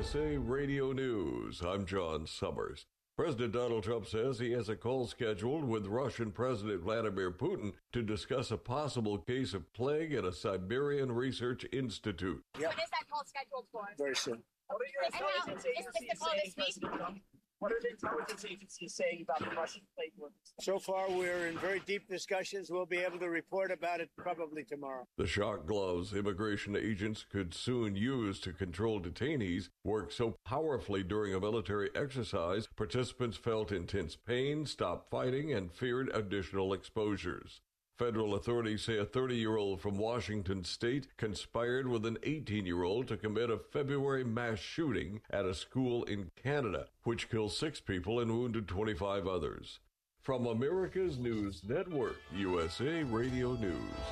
USA Radio News. I'm John Summers. President Donald Trump says he has a call scheduled with Russian President Vladimir Putin to discuss a possible case of plague at a Siberian research institute. Yep. When is that call scheduled for? Very soon. What are your intelligence agencies What are the intelligence agencies saying about the Russian plague worms? So far, we're in very deep discussions. We'll be able to report about it probably tomorrow. The shock gloves immigration agents could soon use to control detainees worked so powerfully during a military exercise, participants felt intense pain, stopped fighting, and feared additional exposures. Federal authorities say a 30-year-old from Washington state conspired with an 18-year-old to commit a February mass shooting at a school in Canada, which killed 6 people and wounded 25 others. From America's News Network, USA Radio News.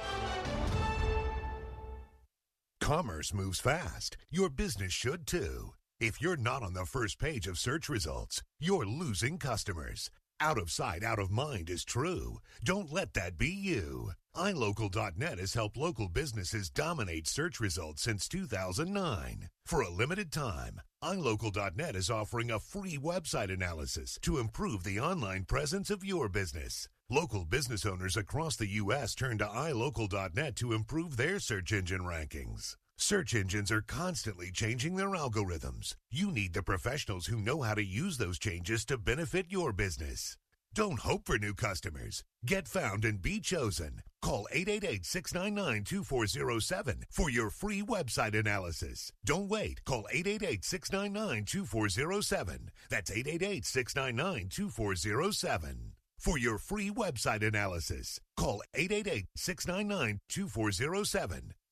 Commerce moves fast. Your business should too. If you're not on the first page of search results, you're losing customers. Out of sight, out of mind is true. Don't let that be you. iLocal.net has helped local businesses dominate search results since 2009. For a limited time, iLocal.net is offering a free website analysis to improve the online presence of your business. Local business owners across the U.S. turn to iLocal.net to improve their search engine rankings. Search engines are constantly changing their algorithms. You need the professionals who know how to use those changes to benefit your business. Don't hope for new customers. Get found and be chosen. Call 888-699-2407 for your free website analysis. Don't wait. Call 888-699-2407. That's 888-699-2407. For your free website analysis, call 888-699-2407.